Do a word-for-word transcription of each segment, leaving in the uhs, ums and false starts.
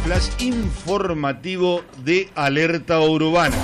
flash informativo de Alerta Urbana.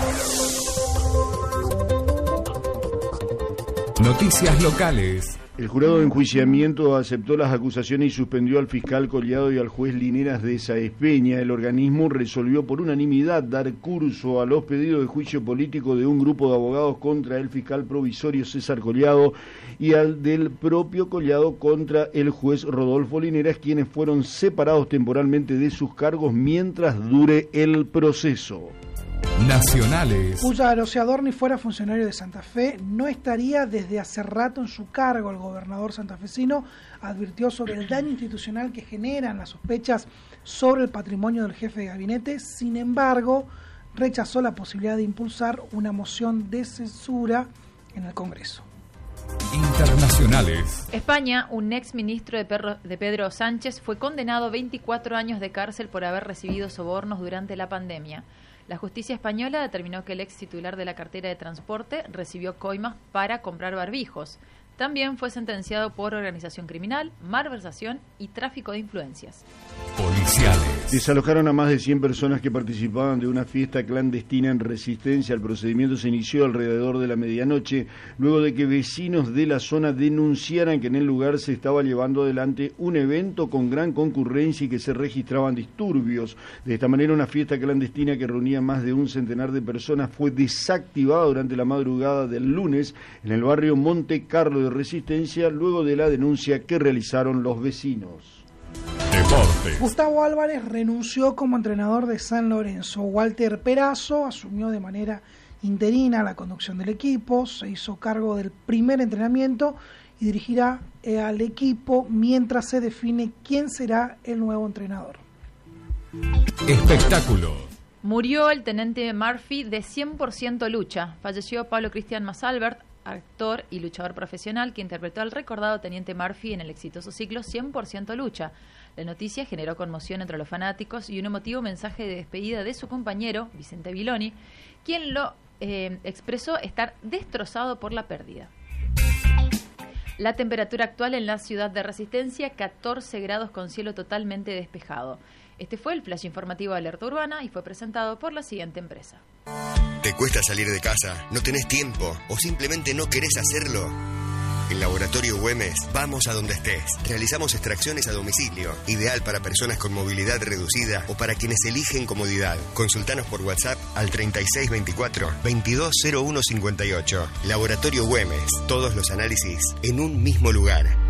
Noticias locales. El jurado de enjuiciamiento aceptó las acusaciones y suspendió al fiscal Collado y al juez Lineras de Sáenz Peña. El organismo resolvió por unanimidad dar curso a los pedidos de juicio político de un grupo de abogados contra el fiscal provisorio César Collado y al del propio Collado contra el juez Rodolfo Lineras, quienes fueron separados temporalmente de sus cargos mientras dure el proceso. Nacionales. Puyaro, si Adorni fuera funcionario de Santa Fe, no estaría desde hace rato en su cargo. El gobernador santafesino advirtió sobre el daño institucional que generan las sospechas sobre el patrimonio del jefe de gabinete. Sin embargo, rechazó la posibilidad de impulsar una moción de censura en el Congreso. Internacionales. España, un ex ministro de, Perro, de Pedro Sánchez fue condenado a veinticuatro años de cárcel por haber recibido sobornos durante la pandemia. La justicia española determinó que el ex titular de la cartera de transporte recibió coimas para comprar barbijos. También fue sentenciado por organización criminal, malversación y tráfico de influencias. Policiales. Desalojaron a más de cien personas que participaban de una fiesta clandestina en Resistencia. El procedimiento se inició alrededor de la medianoche, luego de que vecinos de la zona denunciaran que en el lugar se estaba llevando adelante un evento con gran concurrencia y que se registraban disturbios. De esta manera, una fiesta clandestina que reunía más de un centenar de personas fue desactivada durante la madrugada del lunes en el barrio Monte Carlo de Resistencia, luego de la denuncia que realizaron los vecinos. Deportes. Gustavo Álvarez renunció como entrenador de San Lorenzo. Walter Perazo asumió de manera interina la conducción del equipo, se hizo cargo del primer entrenamiento y dirigirá al equipo mientras se define quién será el nuevo entrenador. Espectáculo. Murió el teniente Murphy de cien por ciento lucha. Falleció Pablo Cristian Massalbert, actor y luchador profesional que interpretó al recordado teniente Murphy en el exitoso ciclo cien por ciento lucha. La noticia generó conmoción entre los fanáticos y un emotivo mensaje de despedida de su compañero, Vicente Viloni, quien lo eh, expresó estar destrozado por la pérdida. La temperatura actual en la ciudad de Resistencia, catorce grados con cielo totalmente despejado. Este fue el flash informativo de Alerta Urbana y fue presentado por la siguiente empresa. ¿Te cuesta salir de casa? ¿No tenés tiempo? ¿O simplemente no querés hacerlo? En Laboratorio Güemes, vamos a donde estés. Realizamos extracciones a domicilio, ideal para personas con movilidad reducida o para quienes eligen comodidad. Consultanos por WhatsApp al treinta y seis veinticuatro veintidós cero uno cincuenta y ocho. Laboratorio Güemes, todos los análisis en un mismo lugar.